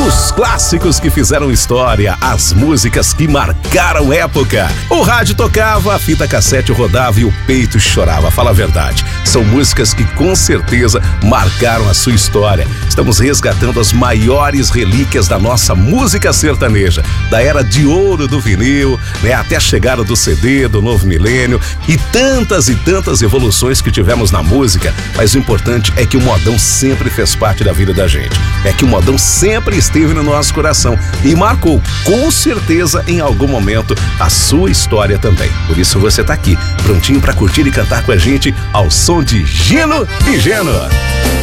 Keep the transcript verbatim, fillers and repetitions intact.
Os clássicos que fizeram história, as músicas que marcaram época. O rádio tocava, a fita cassete rodava e o peito chorava. Fala a verdade, são músicas que com certeza marcaram a sua história. Estamos resgatando as maiores relíquias da nossa música sertaneja, da era de ouro do vinil, né, até a chegada do C D, do novo milênio e tantas e tantas evoluções que tivemos na música. Mas o importante é que o modão sempre fez parte da vida da gente. É que o modão sempre esteve no nosso coração e marcou, com certeza, em algum momento, a sua história também. Por isso você tá aqui, prontinho pra curtir e cantar com a gente ao som de Gino e Geno.